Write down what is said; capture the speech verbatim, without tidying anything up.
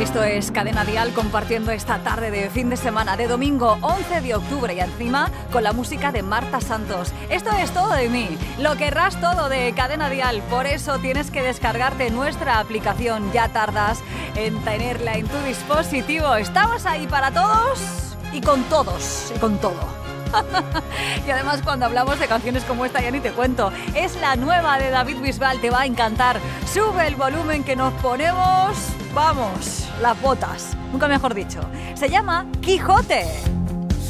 Esto es Cadena Dial, compartiendo esta tarde de fin de semana de domingo once de octubre y encima con la música de Marta Santos. Esto es Todo de mí, lo querrás todo de Cadena Dial. Por eso tienes que descargarte nuestra aplicación. Ya tardas en tenerla en tu dispositivo. Estamos ahí para todos y con todos y con todo. Y además cuando hablamos de canciones como esta ya ni te cuento. Es la nueva de David Bisbal, te va a encantar. Sube el volumen que nos ponemos, vamos, las botas, nunca mejor dicho. Se llama Quijote.